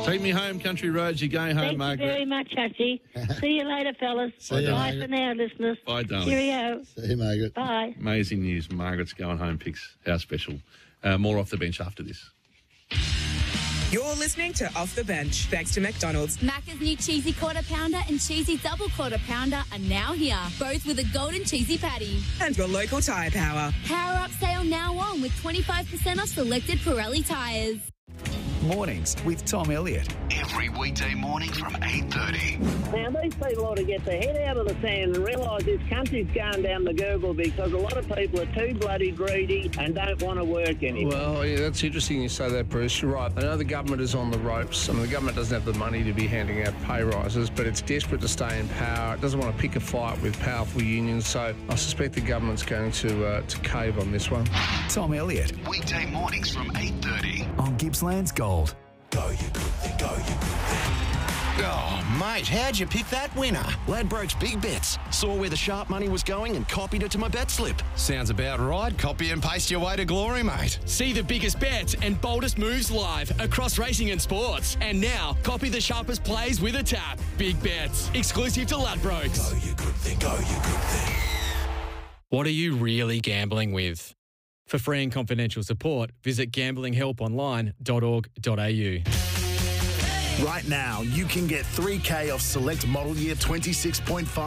Take me home, country roads. You're going home, Thank Margaret. you very much, Hutchie. See you later, fellas. See you, Bye Margaret. for now, listeners. Bye, darling. Cheerio. See you, Margaret. Bye. Amazing news. Margaret's going home picks. How special. More off the bench after this. You're listening to Off the Bench, thanks to McDonald's. Macca's new cheesy quarter pounder and cheesy double quarter pounder are now here, both with a golden cheesy patty. And your local tyre power. Power Up sale now on with 25% off selected Pirelli tyres. Mornings with Tom Elliott. Every weekday morning from 8:30. Now, these people ought to get their head out of the sand and realise this country's going down the Google because a lot of people are too bloody greedy and don't want to work anymore. Well, yeah, that's interesting you say that, Bruce. You're right. I know the government is on the ropes. I mean, the government doesn't have the money to be handing out pay rises, but it's desperate to stay in power. It doesn't want to pick a fight with powerful unions, so I suspect the government's going to cave on this one. Tom Elliott Weekday mornings from 8:30. on Gippsland's Gold. Go, you good thing, go, you good thing. Oh, mate, how'd you pick that winner? Ladbrokes Big Bets. Saw where the sharp money was going and copied it to my bet slip. Sounds about right. Copy and paste your way to glory, mate. See the biggest bets and boldest moves live across racing and sports. And now, copy the sharpest plays with a tap. Big Bets. Exclusive to Ladbrokes. Go, you good thing, go, you good thing. What are you really gambling with? For free and confidential support, visit gamblinghelponline.org.au. Right now, you can get $3,000 off select model year 26.5